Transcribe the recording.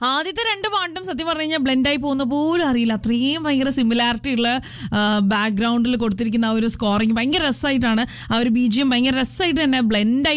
ആദ്യത്തെ രണ്ട് പാട്ടും സത്യം പറഞ്ഞു കഴിഞ്ഞാൽ ബ്ലെൻഡായി പോകുന്ന പോലും അറിയില്ല. അത്രയും ഭയങ്കര സിമിലാരിറ്റി ഉള്ള ബാക്ക്ഗ്രൗണ്ടിൽ കൊടുത്തിരിക്കുന്ന ആ ഒരു സ്കോറിങ് ഭയങ്കര രസമായിട്ടാണ്. ആ ഒരു ബിജിഎം ഭയങ്കര രസമായിട്ട് തന്നെ ബ്ലെൻഡായി